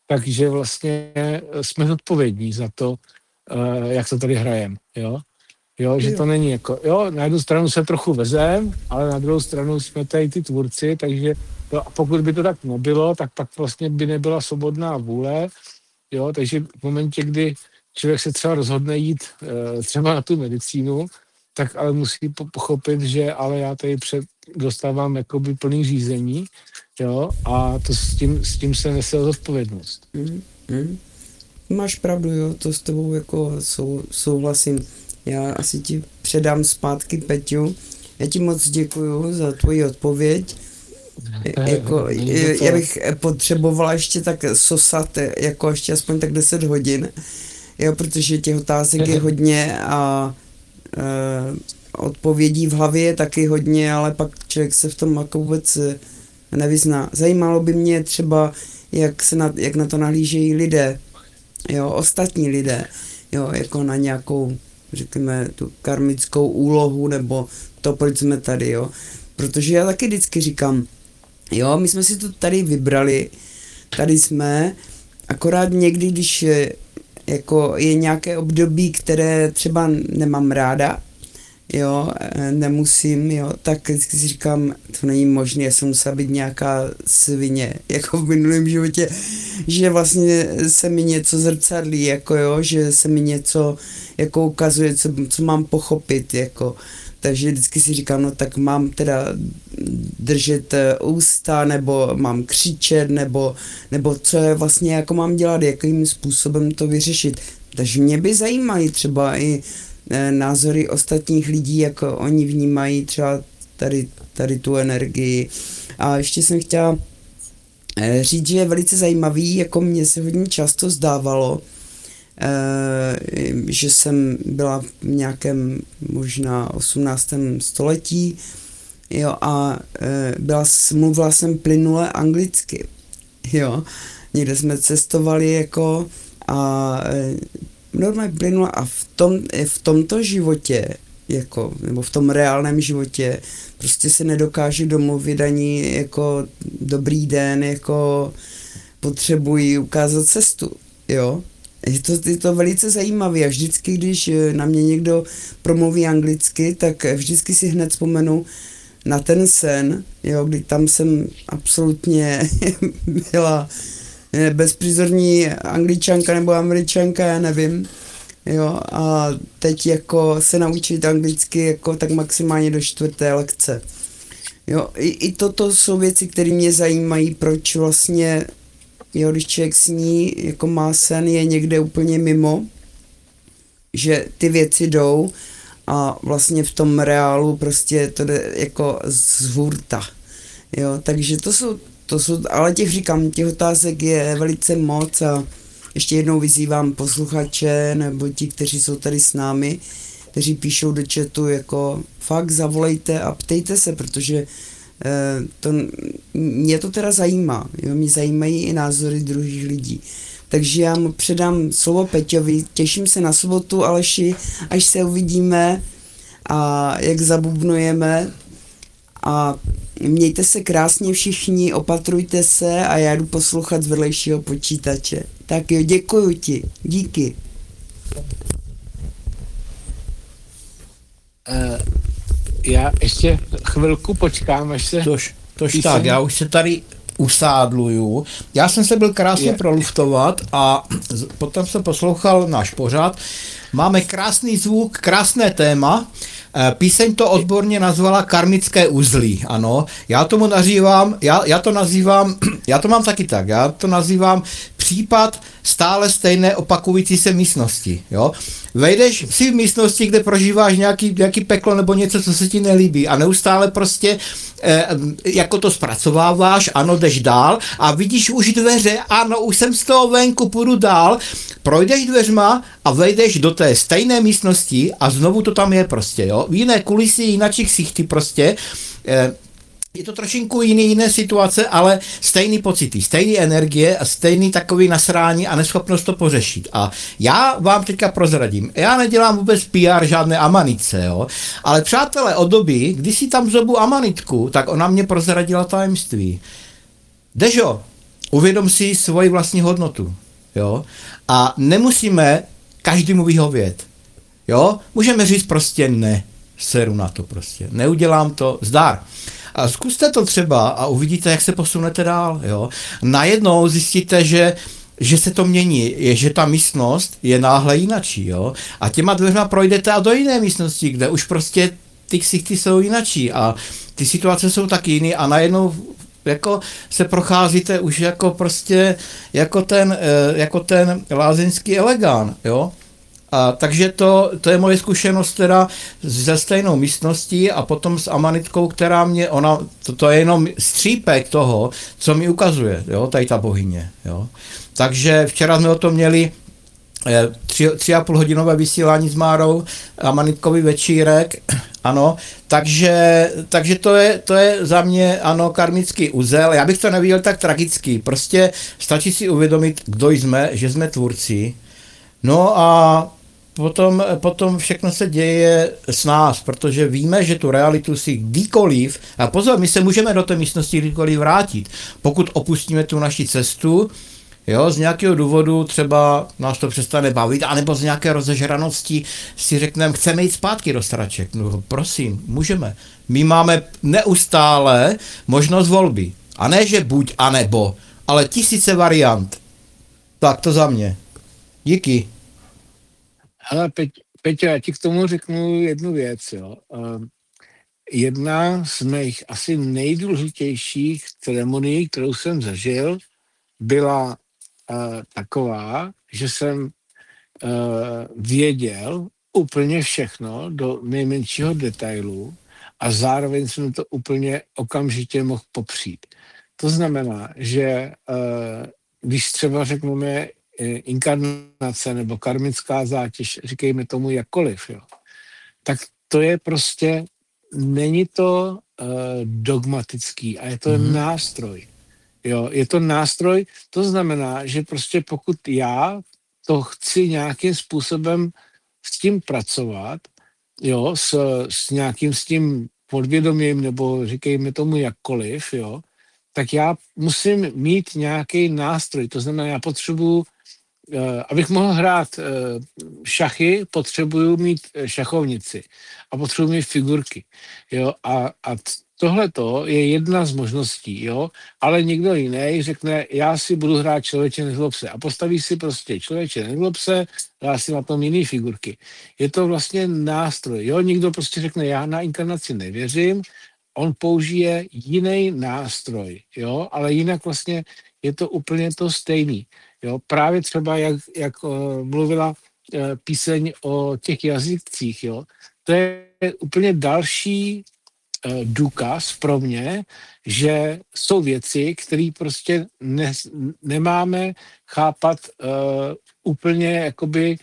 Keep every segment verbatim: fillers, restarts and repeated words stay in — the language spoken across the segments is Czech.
takže vlastně jsme odpovědní za to, jak to tady hrajem, jo. Jo, že Jo. to není jako, jo, na jednu stranu se trochu vezem, ale na druhou stranu jsme tady ty tvůrci, takže to, a pokud by to tak nebylo, tak pak vlastně by nebyla svobodná vůle, jo, takže v momentě, kdy člověk se třeba rozhodne jít e, třeba na tu medicínu, tak ale musí po- pochopit, že ale já tady před, dostávám jakoby plný řízení, jo, a to s tím, s tím se nese zodpovědnost. Mm, mm. Máš pravdu, jo, to s tebou jako sou, souhlasím. Já asi ti předám zpátky Peťu. Já ti moc děkuju za tvoji odpověď. E, jako, je, já bych potřebovala ještě tak sosat, jako ještě aspoň tak deset hodin, jo, protože těch otázek je hodně a e, odpovědí v hlavě je taky hodně, ale pak člověk se v tom jako vůbec nevyzná. Zajímalo by mě třeba, jak, se na, jak na to nahlížejí lidé, jo, ostatní lidé, jo, jako na nějakou, řekněme, tu karmickou úlohu, nebo to, proč jsme tady, jo. Protože já taky vždycky říkám, jo, my jsme si to tady vybrali, tady jsme, akorát někdy, když je, jako je nějaké období, které třeba nemám ráda, jo, nemusím, jo, tak vždycky si říkám, to není možné, já jsem musela být nějaká svině, jako v minulém životě, že vlastně se mi něco zrcadlí, jako jo, že se mi něco jako ukazuje, co, co mám pochopit, jako, takže vždycky si říkám, no tak mám teda držet ústa, nebo mám křičet, nebo, nebo co je vlastně, jako mám dělat, jakým způsobem to vyřešit, takže mě by zajímaly třeba i názory ostatních lidí, jako oni vnímají třeba tady, tady tu energii. A ještě jsem chtěla říct, že je velice zajímavý, jako mně se hodně často zdávalo, že jsem byla v nějakém možná osmnáctém století, jo, a byla, mluvila jsem plynule anglicky, jo. Někde jsme cestovali, jako, a normálně plynula a v, tom, v tomto životě, jako, nebo v tom reálném životě, prostě se nedokáže domluvit ani jako dobrý den, jako potřebuji ukázat cestu, jo. Je to, je to velice zajímavé a vždycky, když na mě někdo promluví anglicky, tak vždycky si hned vzpomenu na ten sen, jo, kdy tam jsem absolutně byla bezprizorní Angličanka nebo Američanka, já nevím, jo, a teď jako se naučit anglicky jako tak maximálně do čtvrté lekce. Jo, i, i toto jsou věci, které mě zajímají, proč vlastně, jo, když člověk sní, jako má sen, je někde úplně mimo, že ty věci jdou a vlastně v tom reálu prostě to jde jako z hurta, jo, takže to jsou To jsou, ale těch říkám, těch otázek je velice moc a ještě jednou vyzývám posluchače nebo ti, kteří jsou tady s námi, kteří píšou do chatu, jako fakt zavolejte a ptejte se, protože eh, to, mě to teda zajímá, jo, mě zajímají i názory druhých lidí. Takže já mu předám slovo Peťovi, těším se na sobotu, Aleši, až se uvidíme a jak zabubnujeme. A mějte se krásně všichni, opatrujte se a já jdu poslouchat z vedlejšího počítače. Tak jo, děkuju ti, díky. Uh, já ještě chvilku počkám, až se... Tož, tož písem... tak, já už se tady usádluju. Já jsem se byl krásně je. proluftovat a potom jsem poslouchal náš pořad. Máme krásný zvuk, krásné téma. Píseň to odborně nazvala karmické uzly, ano. Já tomu nazývám, já, já to nazývám, já to mám taky tak, já to nazývám případ stále stejné opakující se místnosti, jo. Vejdeš si v místnosti, kde prožíváš nějaký, nějaký peklo nebo něco, co se ti nelíbí a neustále prostě eh, jako to zpracováváš, ano, jdeš dál a vidíš už dveře, ano, už jsem z toho venku, půjdu dál, projdeš dveřma a vejdeš do té stejné místnosti a znovu to tam je prostě, jo. V jiné kulisy, jináčí ksichty prostě, eh, je to trošinku jiný, jiné situace, ale stejný pocity, stejný energie a stejný takový nasrání a neschopnost to pořešit. A já vám teďka prozradím, já nedělám vůbec P R žádné amanice, jo, ale přátelé od doby, když si tam zobu amanitku, tak ona mě prozradila tajemství. Dežo, Uvědom si svoji vlastní hodnotu. Jo? A nemusíme každému vyhovět. Jo? Můžeme říct prostě ne. Seru na to prostě. Neudělám to. Zdar. A zkuste to třeba a uvidíte, jak se posunete dál. Jo? Najednou zjistíte, že že se to mění, je, že ta místnost je náhle jinačí, jo. A těma dveřma projdete a do jiné místnosti, kde už prostě ty ksichty jsou jinačí a ty situace jsou taky jiný a najednou jako se procházíte už jako prostě jako ten, jako ten lázeňský elegán, jo. A takže to, to je moje zkušenost teda ze stejnou místností a potom s amanitkou, která mě, ona, to, to je jenom střípek toho, co mi ukazuje, jo, tady ta bohyně, jo. Takže včera jsme o tom měli eh, tři, tři a půl hodinové vysílání s Márou, amanitkový večírek, ano, takže, takže to, je, to je za mě, ano, karmický uzel. Já bych to neviděl tak tragický, prostě stačí si uvědomit, kdo jsme, že jsme tvůrci, no a potom, potom všechno se děje s nás, protože víme, že tu realitu si kdykoliv, a pozor, my se můžeme do té místnosti kdykoliv vrátit, pokud opustíme tu naši cestu, jo, z nějakého důvodu třeba nás to přestane bavit, anebo z nějaké rozežranosti si řekneme, chceme jít zpátky do Staraček. No prosím, můžeme. My máme neustále možnost volby. A ne, že buď a nebo, ale tisíce variant. Tak to za mě. Díky. Hele, Peť, Peťo, já ti k tomu řeknu jednu věc, jo. Um, jedna z mých asi nejdůležitějších ceremonií, kterou jsem zažil, byla uh, taková, že jsem uh, věděl úplně všechno do nejmenšího detailu a zároveň jsem to úplně okamžitě mohl popřít. To znamená, že uh, když třeba řekneme inkarnace nebo karmická zátěž, říkejme tomu jakkoliv, jo, tak to je prostě, není to uh, dogmatický a je to mm. nástroj. Jo, je to nástroj, to znamená, že prostě pokud já to chci nějakým způsobem s tím pracovat, jo, s, s nějakým s tím podvědomím nebo říkejme tomu jakkoliv, jo, tak já musím mít nějaký nástroj, to znamená, já potřebuji Uh, abych mohl hrát uh, šachy, potřebuju mít šachovnici a potřebuji mít figurky, jo, a, a tohleto je jedna z možností, jo, ale někdo jiný řekne, já si budu hrát člověče nezlob se a postaví si prostě člověče nezlob se, dá si na tom jiný figurky. Je to vlastně nástroj, jo, někdo prostě řekne, já na inkarnaci nevěřím, on použije jiný nástroj, jo, ale jinak vlastně je to úplně to stejný. Jo, právě třeba, jak, jak uh, mluvila uh, píseň o těch jazycích, jo, to je úplně další uh, důkaz pro mě, že jsou věci, které prostě ne, nemáme chápat uh, úplně jakoby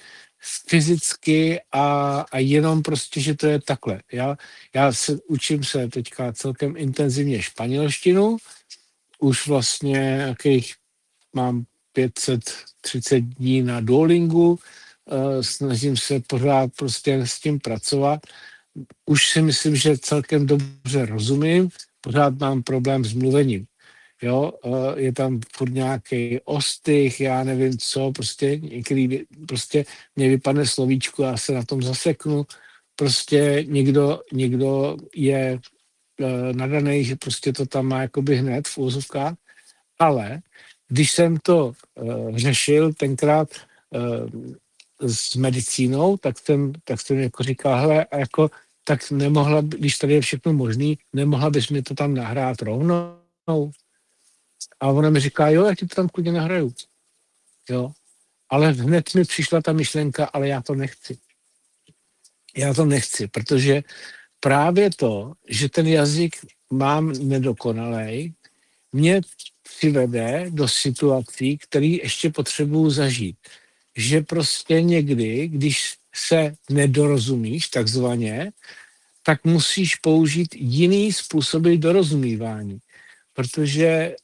fyzicky a, a jenom prostě, že to je takhle. Já, já se učím se teďka celkem intenzivně španělštinu, už vlastně jakých mám pět set třicet dní na Duolingu, snažím se pořád prostě s tím pracovat. Už si myslím, že celkem dobře rozumím, pořád mám problém s mluvením. Jo, je tam furt nějaký ostych, já nevím co, prostě některý, prostě mě vypadne slovíčku, já se na tom zaseknu, prostě někdo, někdo je nadaný, že prostě to tam má jakoby hned v úzovkách, ale když jsem to uh, řešil tenkrát uh, s medicínou, tak jsem, tak jsem jako říkal, hele, jako, tak nemohla, když tady je všechno možný, nemohla bys mi to tam nahrát rovnou? A ona mi říká, jo, já ti to tam klidně nahraju. Jo. Ale hned mi přišla ta myšlenka, ale já to nechci. Já to nechci, protože právě to, že ten jazyk mám nedokonalej, mě přivede do situací, které ještě potřebuju zažít. Že prostě někdy, když se nedorozumíš takzvaně, tak musíš použít jiný způsoby dorozumívání. Protože e,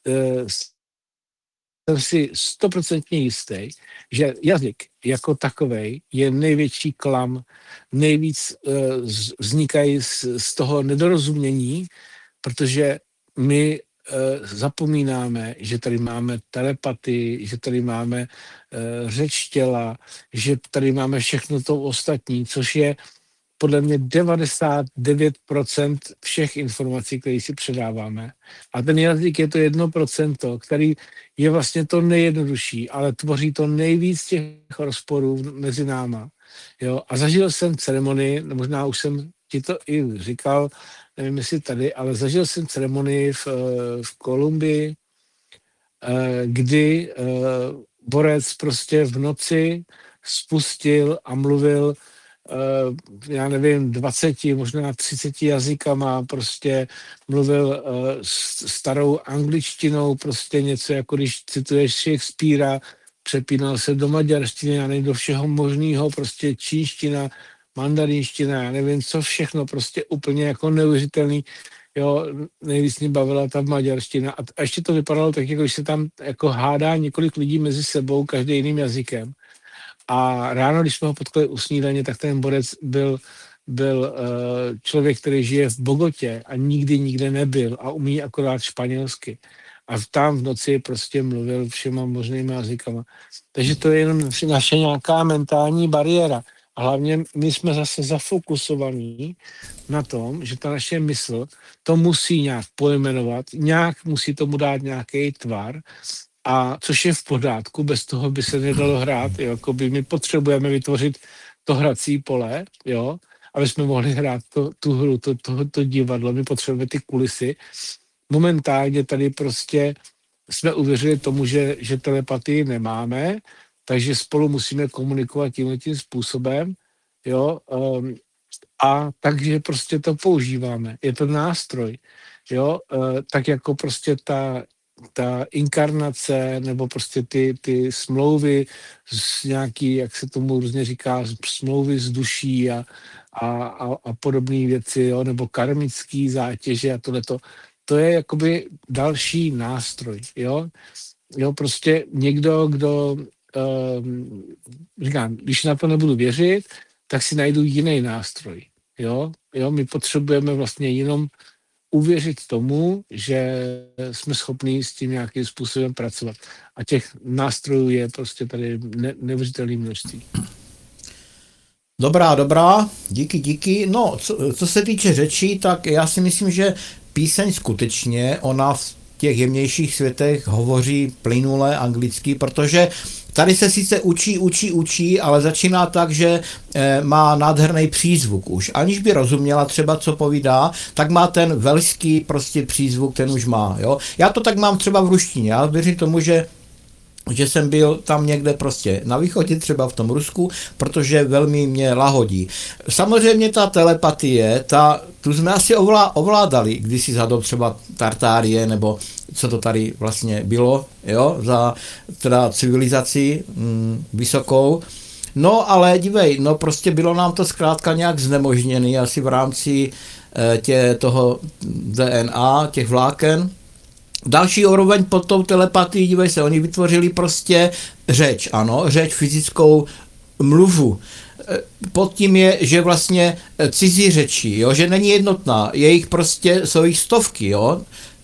jsem si stoprocentně jistý, že jazyk jako takovej je největší klam, nejvíc e, vznikají z, z toho nedorozumění, protože my zapomínáme, že tady máme telepatii, že tady máme řeč těla, že tady máme všechno to ostatní, což je podle mě devadesát devět procent všech informací, které si předáváme. A ten jazyk je to jedno procento, který je vlastně to nejjednodušší, ale tvoří to nejvíc těch rozporů mezi náma. Jo? A zažil jsem ceremonii, možná už jsem ti to i říkal, nevím, jestli tady, ale zažil jsem ceremonii v, v Kolumbii, kdy borec prostě v noci spustil a mluvil Uh, já nevím, dvaceti, možná třiceti jazykama, prostě mluvil uh, starou angličtinou, prostě něco, jako když cituješ Shakespearea, přepínal se do maďarštiny, já nevím, do všeho možného, prostě čínština, mandarínština, já nevím, co všechno, prostě úplně jako neuvěřitelný, jo, nejvíc mě bavila ta maďarština a, a ještě to vypadalo tak, jako když se tam jako hádá několik lidí mezi sebou, každý jiným jazykem. A ráno, když jsme ho potkali u snídaně, tak ten borec byl, byl uh, člověk, který žije v Bogotě a nikdy nikde nebyl a umí akorát španělsky. A tam v noci prostě mluvil všema možnými jazykama. Takže to je jenom naše nějaká mentální bariéra. A hlavně my jsme zase zafokusovaní na tom, že ta naše mysl to musí nějak pojmenovat, nějak musí tomu dát nějaký tvar, a což je v pořádku, bez toho by se nedalo hrát, jo, jako by my potřebujeme vytvořit to hrací pole, jo, aby jsme mohli hrát to, tu hru, to, to, to divadlo, my potřebujeme ty kulisy. Momentálně tady prostě jsme uvěřili tomu, že, že telepatii nemáme, takže spolu musíme komunikovat tímhle tím způsobem, jo, um, a takže prostě to používáme. Je to nástroj, jo, uh, tak jako prostě ta ta inkarnace nebo prostě ty, ty smlouvy z nějaký, jak se tomu různě říká, smlouvy z duší a, a, a, a podobné věci, jo, nebo karmický zátěže a tohleto, to je jakoby další nástroj, jo. Jo, prostě někdo, kdo, um, říkám, když na to nebudu věřit, tak si najdu jiný nástroj, jo. Jo, my potřebujeme vlastně jenom uvěřit tomu, že jsme schopni s tím nějakým způsobem pracovat. A těch nástrojů je prostě tady ne- neuvěřitelné množství. Dobrá, dobrá, díky, díky. No, co, co se týče řečí, tak já si myslím, že píseň skutečně, ona v těch jemnějších světech hovoří plynule anglicky, protože tady se sice učí, učí, učí, ale začíná tak, že e, má nádherný přízvuk už. Aniž by rozuměla třeba, co povídá, tak má ten velšský prostě přízvuk, ten už má. Jo? Já to tak mám třeba v ruštině. Já věřím tomu, že že jsem byl tam někde prostě na východě, třeba v tom Rusku, protože velmi mě lahodí. Samozřejmě ta telepatie, ta, tu jsme asi ovlá, ovládali, když si zadal třeba Tartárie, nebo co to tady vlastně bylo, jo, za teda civilizaci mm, vysokou. No ale dívej, no prostě bylo nám to zkrátka nějak znemožněný, asi v rámci e, tě, toho D N A, těch vláken. Další úroveň pod tou telepatií, dívej se, oni vytvořili prostě řeč, ano, řeč, fyzickou mluvu. Pod tím je, že vlastně cizí řečí, jo, že není jednotná, jejich prostě, jsou jich stovky, jo,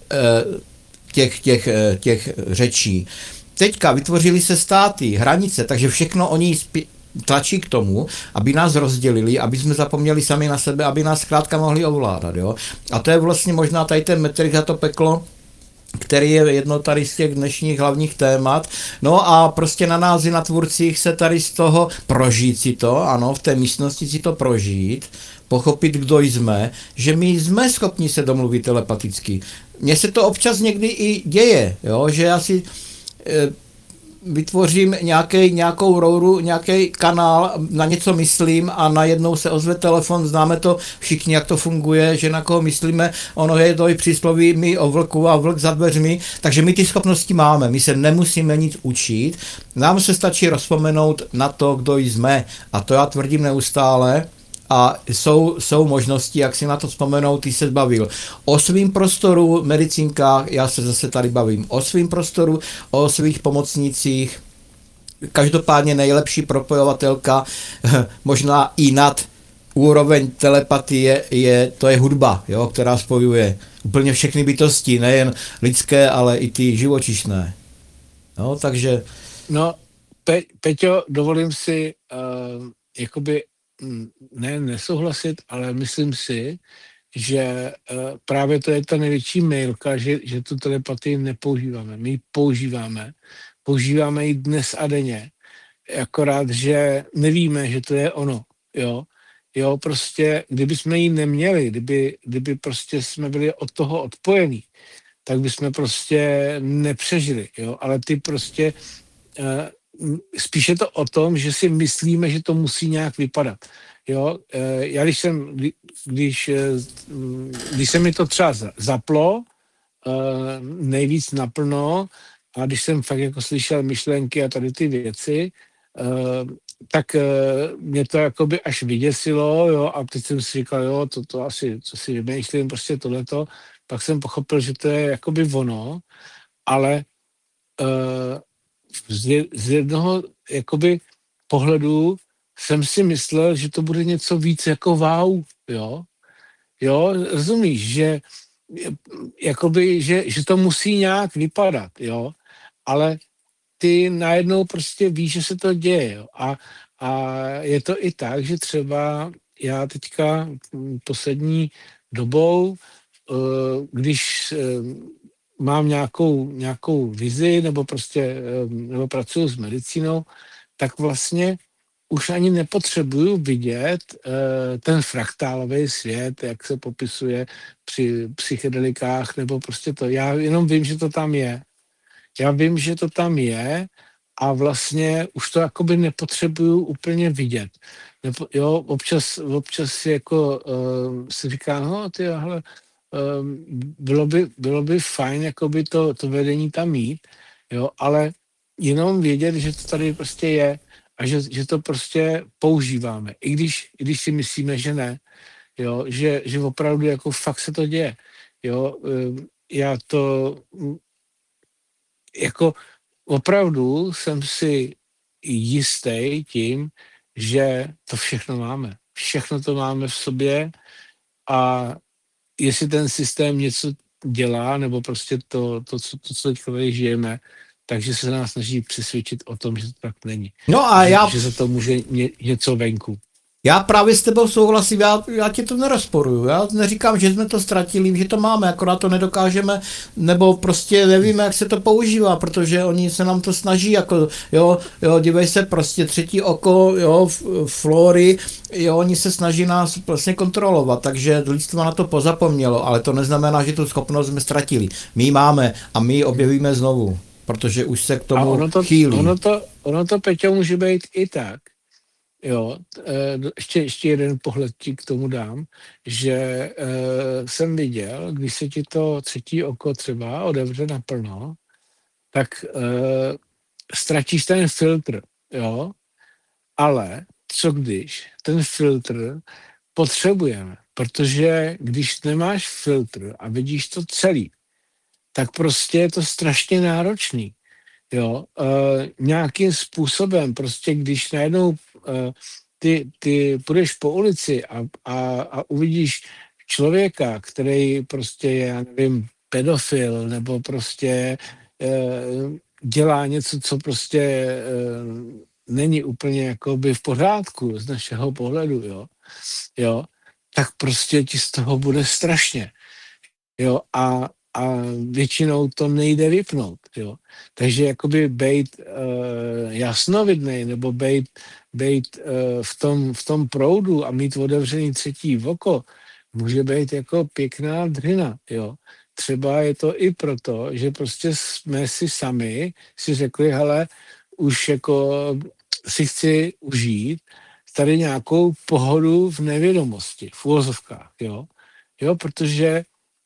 těch, těch, těch řečí. Teďka vytvořili se státy, hranice, takže všechno oni spí- tlačí k tomu, aby nás rozdělili, aby jsme zapomněli sami na sebe, aby nás zkrátka mohli ovládat, jo. A to je vlastně možná tady ten Matrix a to peklo, který je jedno tady z těch dnešních hlavních témat. No a prostě na nás i na tvůrcích se tady z toho prožít si to, ano, v té místnosti si to prožít, pochopit, kdo jsme, že my jsme schopni se domluvit telepaticky. Mně se to občas někdy i děje, jo, že já si e, vytvořím nějaký, nějakou rouru, nějaký kanál, na něco myslím a najednou se ozve telefon, známe to všichni, jak to funguje, že na koho myslíme, ono je to i přísloví, my o vlku a vlk za dveřmi, takže my ty schopnosti máme, my se nemusíme nic učit, nám se stačí rozpomenout na to, kdo jsme a to já tvrdím neustále. A jsou, jsou možnosti, jak si na to vzpomenout, ty se bavil o svým prostoru, medicínkách, já se zase tady bavím o svým prostoru, o svých pomocnících, každopádně nejlepší propojovatelka, možná i nad úroveň telepatie je, to je hudba, jo, která spojuje úplně všechny bytosti, nejen lidské, ale i ty živočišné. No, takže... No, Pe- Peťo, dovolím si uh, jakoby mm, ne nesouhlasit, ale myslím si, že uh, právě to je ta největší mailka, že, že tu telepatii nepoužíváme. My ji používáme. Používáme ji dnes a denně. Akorát, že nevíme, že to je ono. Jo, jo prostě, kdyby jsme ji neměli, kdyby, kdyby prostě jsme byli od toho odpojení, tak bychom prostě nepřežili. Jo, ale ty prostě uh, spíš je to o tom, že si myslíme, že to musí nějak vypadat. Jo, já když jsem, když, když se mi to třeba zaplo, nejvíc naplno, a když jsem fakt jako slyšel myšlenky a tady ty věci, tak mě to jakoby až vyděsilo, jo, a teď jsem si říkal, jo, to, to asi, co si vymýšlím, prostě tohleto, pak jsem pochopil, že to je jakoby ono, ale z, z jednoho jakoby pohledu jsem si myslel, že to bude něco víc jako wow, jo. Jo, rozumíš, že jakoby, že, že to musí nějak vypadat, jo, ale ty najednou prostě víš, že se to děje, jo. A, a je to i tak, že třeba já teďka poslední dobou, když mám nějakou, nějakou vizi nebo prostě nebo pracuji s medicínou, tak vlastně už ani nepotřebuju vidět uh, ten fraktálový svět, jak se popisuje při psychedelikách nebo prostě to. Já jenom vím, že to tam je. Já vím, že to tam je a vlastně už to jakoby nepotřebuju úplně vidět. Nepo, jo, občas, občas jako uh, si říká, no ty hele, um, bylo, by, bylo by fajn jakoby to, to vedení tam mít, jo, ale jenom vědět, že to tady prostě je a že, že to prostě používáme, i když, i když si myslíme, že ne, jo, že, že opravdu jako fakt se to děje, jo, já to jako opravdu jsem si jistý tím, že to všechno máme. Všechno to máme v sobě a jestli ten systém něco dělá, nebo prostě to, to, co, to, co teď tady žijeme, takže se nás snaží přesvědčit o tom, že to tak není. No a že, já... že se to může ně, něco venku. Já právě s tebou souhlasím, já, já ti to nerozporuju, já neříkám, že jsme to ztratili, že to máme, akorát to nedokážeme, nebo prostě nevíme, jak se to používá, protože oni se nám to snaží, jako, jo, jo, dívej se, prostě třetí oko, jo, Flory, jo, oni se snaží nás vlastně kontrolovat, takže lidstvo na to pozapomnělo, ale to neznamená, že tu schopnost jsme ztratili. My ji máme a my ji objevíme znovu, protože už se k tomu ono to, chýlí. Ono to, ono to, Peťo, může být i tak. Jo, ještě, ještě jeden pohled ti k tomu dám, že e, jsem viděl, když se ti to třetí oko třeba otevře naplno, tak e, ztratíš ten filtr, jo, ale co když ten filtr potřebujeme, protože když nemáš filtr a vidíš to celý, tak prostě je to strašně náročný. Jo, e, nějakým způsobem, prostě když najednou e, ty, ty půjdeš po ulici a, a, a uvidíš člověka, který prostě je, já nevím, pedofil, nebo prostě e, dělá něco, co prostě e, není úplně jakoby v pořádku z našeho pohledu, jo, jo, tak prostě ti z toho bude strašně. Jo, a a většinou to nejde vypnout, jo. Takže jakoby bejt uh, jasnovidnej nebo bejt, bejt uh, v, tom, v tom proudu a mít otevřený třetí oko může být jako pěkná dřina, jo. Třeba je to i proto, že prostě jsme si sami si řekli, hele, už jako si chci užít tady nějakou pohodu v nevědomosti, v uvozovkách, jo. Jo, protože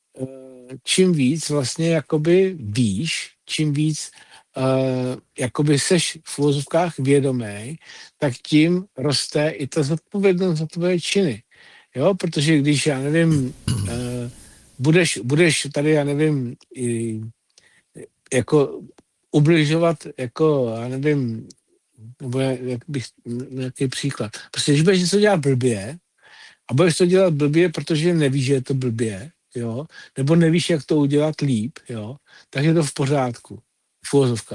čím víc vlastně jakoby víš, čím víc uh, jakoby seš v uvozovkách vědomý, tak tím roste i ta zodpovědnost za tvoje činy. Jo, protože když, já nevím, uh, budeš, budeš tady, já nevím, i, jako ubližovat, jako, já nevím, nebo jak bych, nějaký příklad. Prostě když budeš něco dělat blbě, a budeš to dělat blbě, protože nevíš, že je to blbě, jo, nebo nevíš, jak to udělat líp, jo, tak je to v pořádku, v uvozovkách.